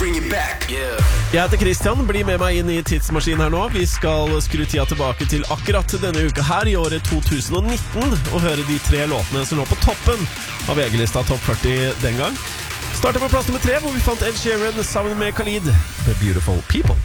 Jeg heter Christian, bli med meg inn i tidsmaskinen her nå. Vi skal skru tida tilbake til akkurat denne uka her i året 2019 og høre de 3 låtene som lå på toppen av VG-lista Topp 40 den gang. Starter på plass nummer 3, hvor vi fant Ed Sheeran sammen med Khalid, The Beautiful People.